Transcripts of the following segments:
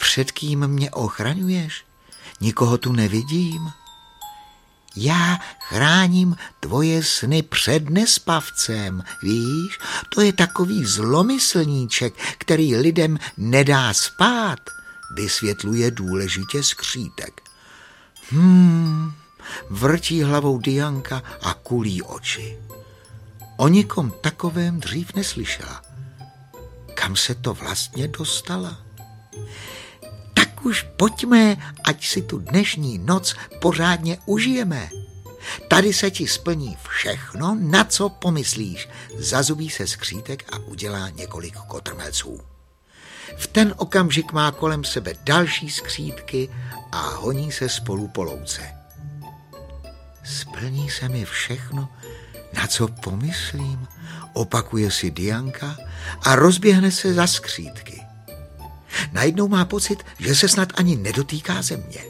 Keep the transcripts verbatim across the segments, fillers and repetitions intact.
před kým mě ochraňuješ? Nikoho tu nevidím. Já chráním tvoje sny před nespavcem, víš? To je takový zlomyslníček, který lidem nedá spát, vysvětluje důležitě skřítek. Hmm, vrtí hlavou Dianka a kulí oči. O nikom takovém dřív neslyšela. Kam se to vlastně dostala? Tak už pojďme, ať si tu dnešní noc pořádně užijeme. Tady se ti splní všechno, na co pomyslíš. Zazubí se skřítek a udělá několik kotrmelců. V ten okamžik má kolem sebe další skřítky a honí se spolu po louce. Splní se mi všechno, na co pomyslím, opakuje si Dianka a rozběhne se za skřítky. Najednou má pocit, že se snad ani nedotýká země.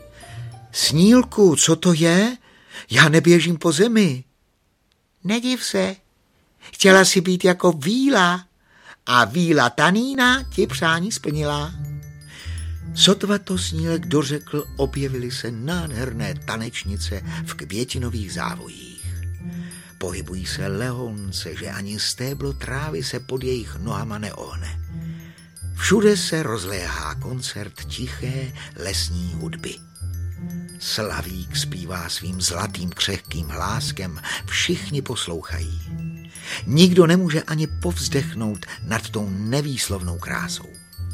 Snílku, co to je? Já neběžím po zemi. Nediv se, chtěla si být jako víla a víla Tanína ti přání splnila. Sotva to Snílek dořekl, objevily se nádherné tanečnice v květinových závojích. Pohybují se lehonce, že ani stéblo trávy se pod jejich nohama neohne. Všude se rozléhá koncert tiché lesní hudby. Slavík zpívá svým zlatým křehkým hláskem, všichni poslouchají. Nikdo nemůže ani povzdechnout nad tou nevýslovnou krásou.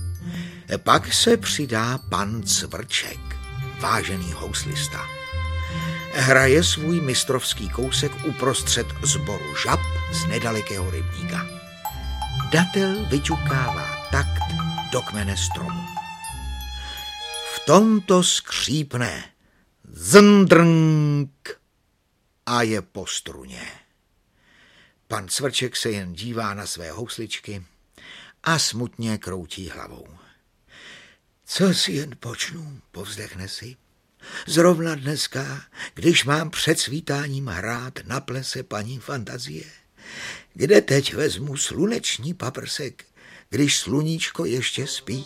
Pak se přidá pan Cvrček, vážený houslista. Hraje svůj mistrovský kousek uprostřed sboru žab z nedalekého rybníka. Datel vyťukává takt do kmene stromu. V tomto skřípne zndrnk a je po struně. Pan Cvrček se jen dívá na své housličky a smutně kroutí hlavou. Co si jen počnu, povzdechne si. Zrovna dneska, když mám před svítáním hrát na plese paní Fantazie, kde teď vezmu sluneční paprsek, když sluníčko ještě spí.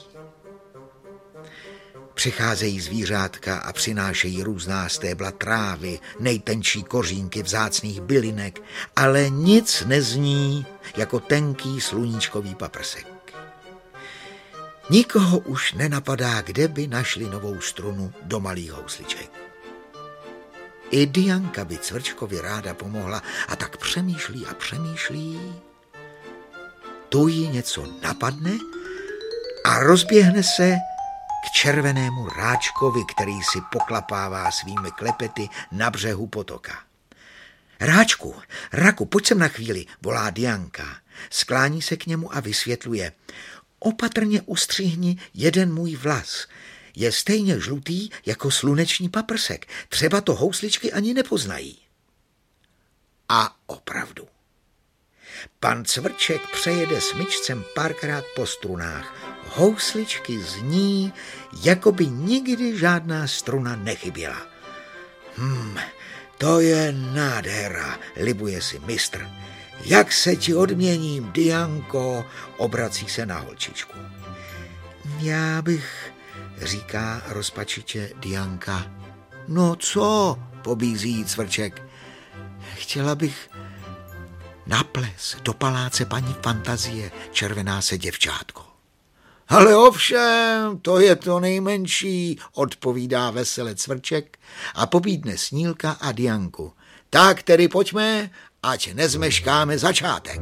Přicházejí zvířátka a přinášejí různá stébla trávy, nejtenčí kořínky vzácných bylinek, ale nic nezní jako tenký sluníčkový paprsek. Nikoho už nenapadá, kde by našli novou strunu do malých housliček. I Dianka by Cvrčkovi ráda pomohla a tak přemýšlí a přemýšlí. Tu jí něco napadne a rozběhne se k červenému ráčkovi, který si poklapává svými klepety na břehu potoka. Ráčku, raku, pojď sem na chvíli, volá Dianka. Sklání se k němu a vysvětluje. Opatrně ustřihni jeden můj vlas. Je stejně žlutý jako sluneční paprsek. Třeba to housličky ani nepoznají. A opravdu. Pan Cvrček přejede smyčcem párkrát po strunách. Housličky zní, jako by nikdy žádná struna nechyběla. Hm, to je nádhera, libuje si mistr. Jak se ti odměním, Dianko, obrací se na holčičku. Já bych, říká rozpačitě Dianka. No co, pobízí Cvrček. Chtěla bych na ples do paláce paní Fantazie, červená se děvčátko. Ale ovšem, to je to nejmenší, odpovídá vesele Cvrček a pobídne Snílka a Dianku. Tak tedy pojďme, ať nezmeškáme začátek.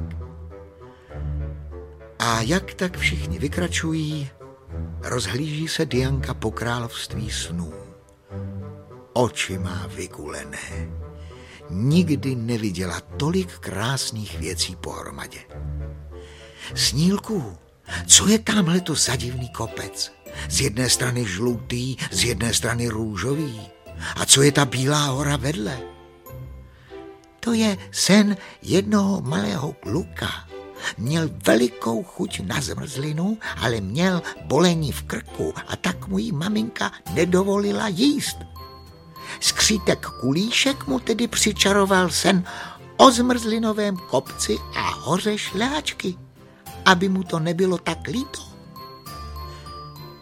A jak tak všichni vykračují, rozhlíží se Dianka po království snů. Oči má vykulené. Nikdy neviděla tolik krásných věcí pohromadě. Snílku, co je tamhleto za divný kopec? Z jedné strany žlutý, z jedné strany růžový. A co je ta bílá hora vedle? To je sen jednoho malého kluka. Měl velikou chuť na zmrzlinu, ale měl bolení v krku a tak mu jí maminka nedovolila jíst. Skřítek Kulíšek mu tedy přičaroval sen o zmrzlinovém kopci a hoře šlehačky, aby mu to nebylo tak líto.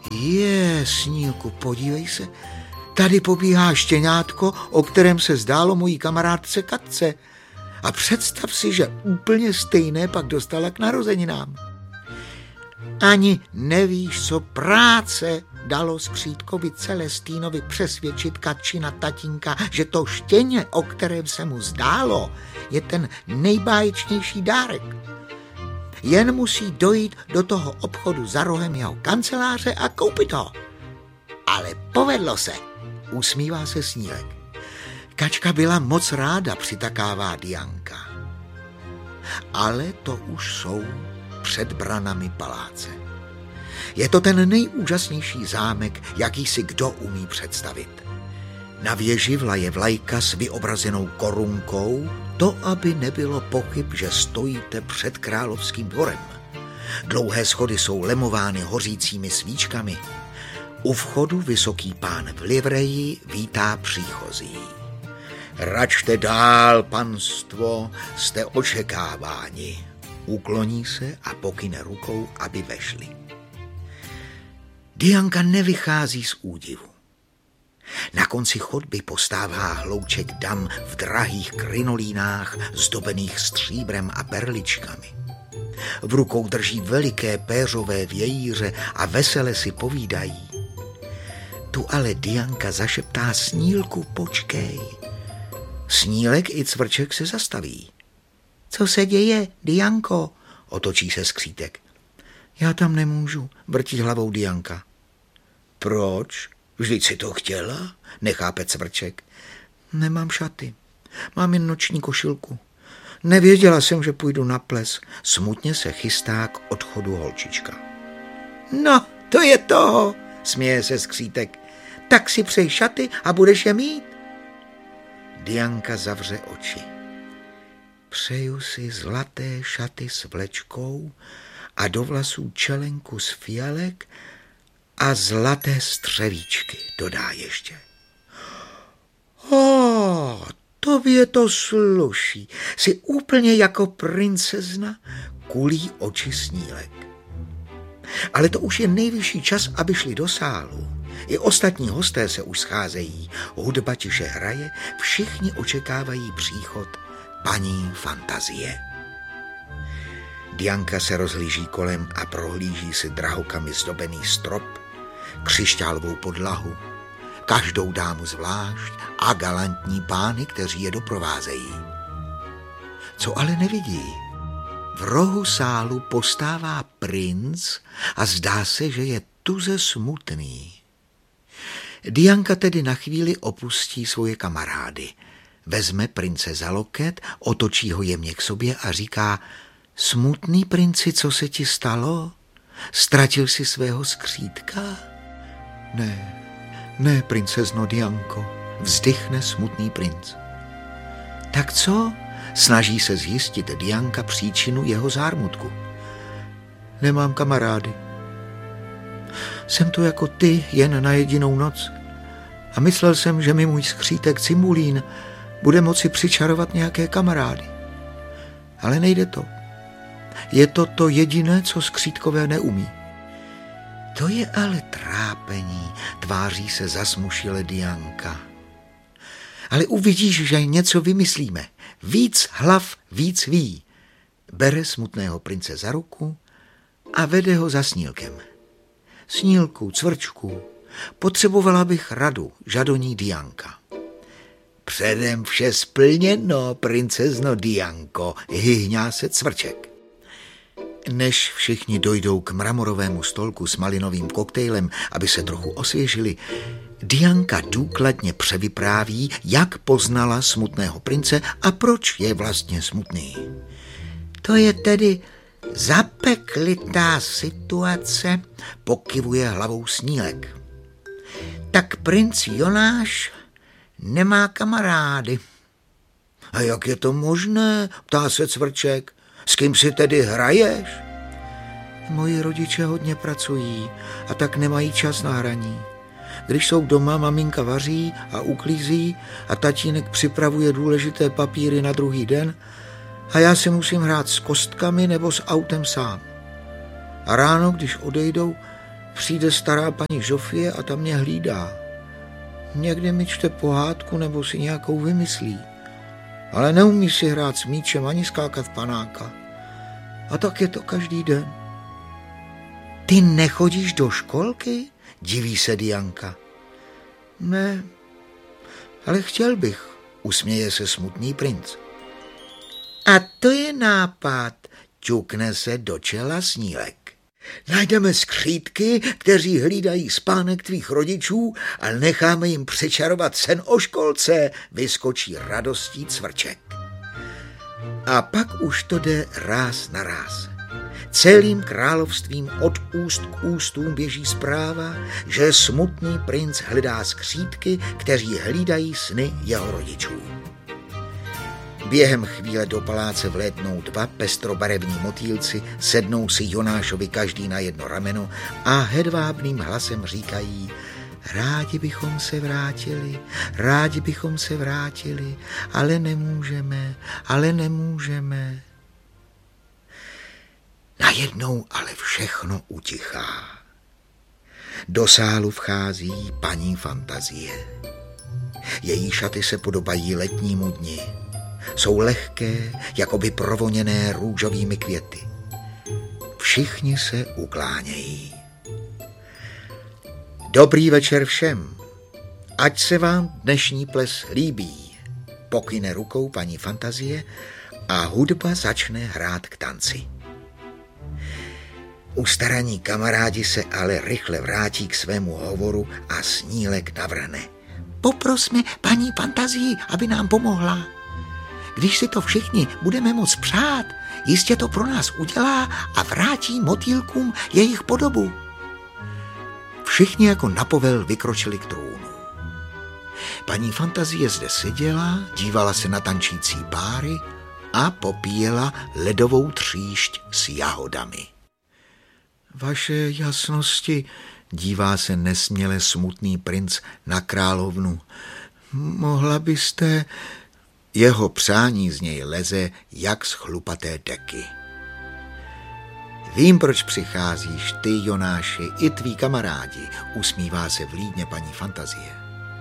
Je, Snílku, podívej se, tady pobíhá štěňátko, o kterém se zdálo mojí kamarádce Katce. A představ si, že úplně stejné pak dostala k narozeninám. Ani nevíš, co práce dalo Skřítkovi Celestínovi přesvědčit Katčina tatínka, že to štěně, o kterém se mu zdálo, je ten nejbáječnější dárek. Jen musí dojít do toho obchodu za rohem jeho kanceláře a koupit ho. Ale povedlo se, usmívá se Snílek. Kačka byla moc ráda, přitakává Dianka. Ale to už jsou před branami paláce. Je to ten nejúžasnější zámek, jaký si kdo umí představit. Na věži vlaje vlajka s vyobrazenou korunkou, to, aby nebylo pochyb, že stojíte před královským dvorem. Dlouhé schody jsou lemovány hořícími svíčkami. U vchodu vysoký pán v livreji vítá příchozí. Račte dál, panstvo, jste očekáváni. Ukloní se a pokyne rukou, aby vešli. Dianka nevychází z údivu. Na konci chodby postává hlouček dam v drahých krinolínách, zdobených stříbrem a perličkami. V rukou drží veliké péřové vějíře a vesele si povídají. Tu ale Dianka zašeptá: Snílku, počkej. Snílek i Cvrček se zastaví. Co se děje, Dianko? Otočí se Skřítek. Já tam nemůžu, vrtí hlavou Dianka. Proč? Vždyť si to chtěla? Nechápe Cvrček. Nemám šaty, mám jen noční košilku. Nevěděla jsem, že půjdu na ples. Smutně se chystá k odchodu holčička. No, to je toho, směje se Skřítek. Tak si přej šaty a budeš je mít. Dianka zavře oči. Přeju si zlaté šaty s vlečkou a do vlasů čelenku z fialek a zlaté střevíčky, dodá ještě. O, tobě to sluší. Jsi úplně jako princezna, kulí oči Snílek. Ale to už je nejvyšší čas, aby šli do sálu. I ostatní hosté se už scházejí. Hudba tiše hraje, všichni očekávají příchod paní Fantazie. Dianka se rozhlíží kolem a prohlíží si drahokami zdobený strop, křišťálovou podlahu, každou dámu zvlášť a galantní pány, kteří je doprovázejí. Co ale nevidí? V rohu sálu postává princ a zdá se, že je tuze smutný. Dianka tedy na chvíli opustí svoje kamarády. Vezme prince za loket, otočí ho jemně k sobě a říká: Smutný princi, co se ti stalo? Ztratil jsi svého Skřítka? Ne, ne, princezno Dianko, vzdychne smutný princ. Tak co? Snaží se zjistit Dianka příčinu jeho zármutku. Nemám kamarády. Jsem tu jako ty, jen na jedinou noc. A myslel jsem, že mi můj skřítek Cimulín bude moci přičarovat nějaké kamarády. Ale nejde to. Je to to jediné, co skřítkové neumí. To je ale trápení, tváří se zasmušile Dianka. Ale uvidíš, že něco vymyslíme. Víc hlav, víc ví. Bere smutného prince za ruku a vede ho za Snílkem. Snílku, Cvrčku, potřebovala bych radu, žadoní Dianka. Předem vše splněno, princezno Dianko, hyhňá se Cvrček. Než všichni dojdou k mramorovému stolku s malinovým koktejlem, aby se trochu osvěžili, Dianka důkladně převypráví, jak poznala smutného prince a proč je vlastně smutný. To je tedy zapeklitá situace, pokyvuje hlavou Snílek. Tak princ Jonáš nemá kamarády. A jak je to možné, ptá se Cvrček. S kým si tedy hraješ? Moji rodiče hodně pracují a tak nemají čas na hraní. Když jsou doma, maminka vaří a uklízí a tatínek připravuje důležité papíry na druhý den a já si musím hrát s kostkami nebo s autem sám. A ráno, když odejdou, přijde stará paní Žofie a ta mě hlídá. Někde mi čte pohádku nebo si nějakou vymyslí, ale neumí si hrát s míčem ani skákat panáka. A tak je to každý den. Ty nechodíš do školky? Diví se Dianka. Ne, ale chtěl bych, usměje se smutný princ. A to je nápad, ťukne se do čela Snílek. Najdeme skřítky, kteří hlídají spánek tvých rodičů a necháme jim přečarovat sen o školce, vyskočí radostí Cvrček. A pak už to jde ráz na ráz. Celým královstvím od úst k ústům běží zpráva, že smutný princ hledá skřítky, kteří hlídají sny jeho rodičů. Během chvíle do paláce vlétnou dva pestrobarevní motýlci, sednou si Jonášovi každý na jedno rameno a hedvábným hlasem říkají: rádi bychom se vrátili, rádi bychom se vrátili, ale nemůžeme, ale nemůžeme. Najednou ale všechno utichá. Do sálu vchází paní Fantazie. Její šaty se podobají letnímu dni. Jsou lehké, jakoby provoněné růžovými květy. Všichni se uklánějí. Dobrý večer všem. Ať se vám dnešní ples líbí, pokyne rukou paní Fantazie a hudba začne hrát k tanci. Ustaraní kamarádi se ale rychle vrátí k svému hovoru a Snílek navrhne: poprosme paní Fantazii, aby nám pomohla. Když si to všichni budeme moc přát, jistě to pro nás udělá a vrátí motýlkům jejich podobu. Všichni jako na povel vykročili k trůnu. Paní Fantazie zde seděla, dívala se na tančící páry a popíjela ledovou tříšť s jahodami. Vaše jasnosti, dívá se nesměle smutný princ na královnu, mohla byste... Jeho přání z něj leze jak z chlupaté deky. Vím, proč přicházíš ty, Jonáši, i tví kamarádi, usmívá se vlídně paní Fantazie.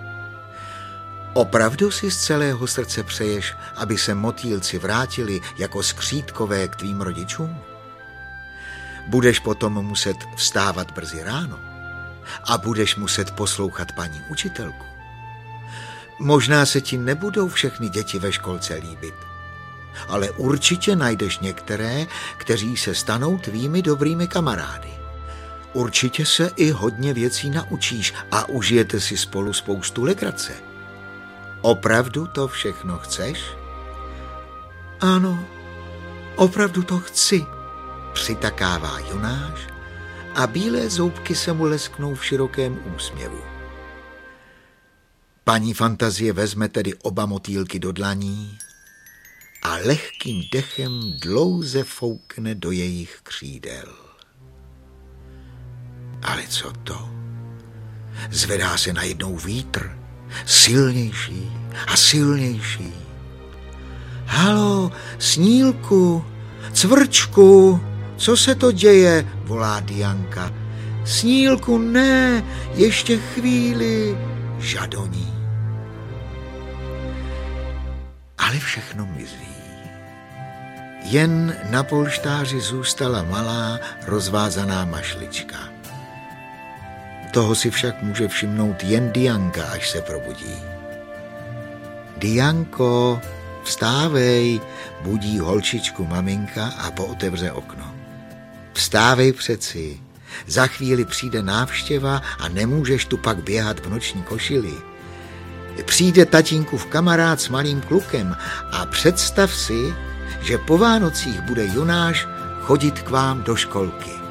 Opravdu si z celého srdce přeješ, aby se motýlci vrátili jako skřítkové k tvým rodičům? Budeš potom muset vstávat brzy ráno a budeš muset poslouchat paní učitelku. Možná se ti nebudou všechny děti ve školce líbit, ale určitě najdeš některé, kteří se stanou tvými dobrými kamarády. Určitě se i hodně věcí naučíš a užijete si spolu spoustu legrace. Opravdu to všechno chceš? Ano, opravdu to chci, přitakává Jonáš a bílé zoubky se mu lesknou v širokém úsměvu. Paní Fantazie vezme tedy oba motýlky do dlaní a lehkým dechem dlouze foukne do jejich křídel. Ale co to? Zvedá se najednou vítr, silnější a silnější. Halo, Snílku, Cvrčku, co se to děje? Volá Dianka. Snílku, ne, ještě chvíli, žadoní. Ale všechno mizí. Jen na polštáři zůstala malá rozvázaná mašlička. Toho si však může všimnout jen Dianka, až se probudí. Dianko, vstávej, budí holčičku maminka a pootevře okno. Vstávej přeci, za chvíli přijde návštěva a nemůžeš tu pak běhat v noční košili. Přijde tatínkův kamarád s malým klukem a představ si, že po Vánocích bude Jonáš chodit k vám do školky.